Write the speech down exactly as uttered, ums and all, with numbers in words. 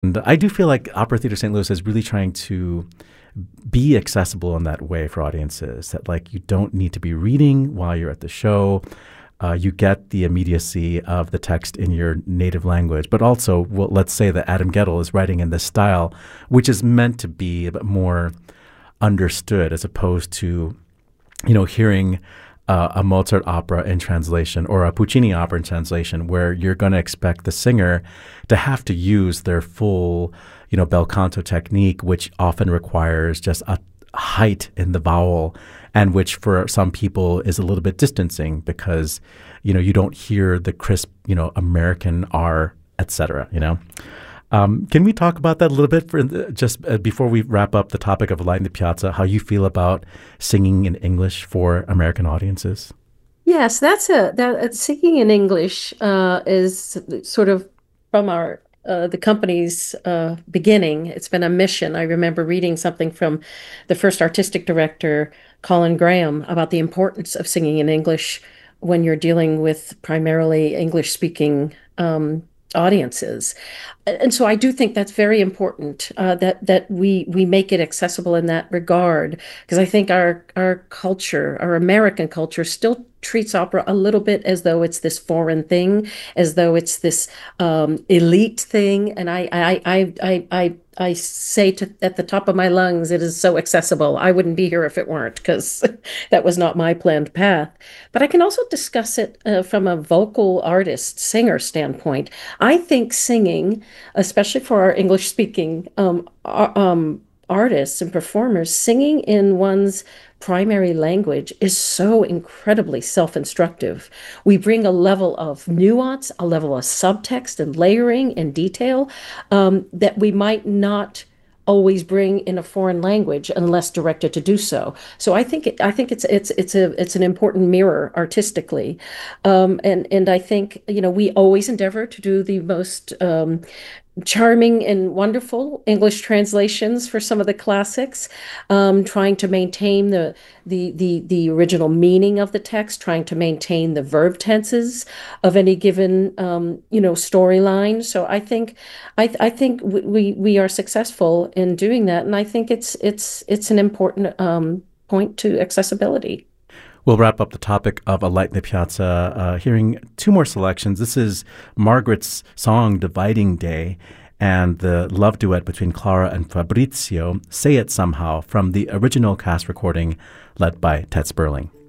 And I do feel like Opera Theater Saint Louis is really trying to be accessible in that way for audiences, that like you don't need to be reading while you're at the show. Uh, you get the immediacy of the text in your native language, but also, well, let's say that Adam Guettel is writing in this style, which is meant to be a bit more understood as opposed to, you know, hearing uh, a Mozart opera in translation or a Puccini opera in translation, where you're going to expect the singer to have to use their full, you know, bel canto technique, which often requires just a height in the vowel, and which for some people is a little bit distancing because, you know, you don't hear the crisp, you know, American R, et cetera, you know. Um, can we talk about that a little bit for just uh, before we wrap up the topic of Light in the Piazza, how you feel about singing in English for American audiences? Yes, that's a that uh, singing in English uh, is sort of from our uh, the company's uh, beginning. It's been a mission. I remember reading something from the first artistic director, Colin Graham, about the importance of singing in English when you're dealing with primarily English speaking um, audiences. And so I do think that's very important uh, that that we we make it accessible in that regard, because I think our our culture, our American culture, still treats opera a little bit as though it's this foreign thing, as though it's this um, elite thing. And I I I I I, I say to, at the top of my lungs, it is so accessible. I wouldn't be here if it weren't, because that was not my planned path. But I can also discuss it uh, from a vocal artist, singer standpoint. I think singing, especially for our English speaking um, um, artists and performers, singing in one's primary language is so incredibly self-instructive. We bring a level of nuance, a level of subtext and layering and detail um, that we might not always bring in a foreign language unless directed to do so. So I think it, I think it's it's it's a it's an important mirror artistically, um, and and I think, you know, we always endeavor to do the most um, charming and wonderful English translations for some of the classics, um, trying to maintain the, the the the original meaning of the text, trying to maintain the verb tenses of any given um, you know, storyline. So I think I I think we we are successful in doing that, and I think it's it's it's an important um, point to accessibility. We'll wrap up the topic of A Light in the Piazza, uh, hearing two more selections. This is Margaret's song, Dividing Day, and the love duet between Clara and Fabrizio, Say It Somehow, from the original cast recording led by Ted Sperling.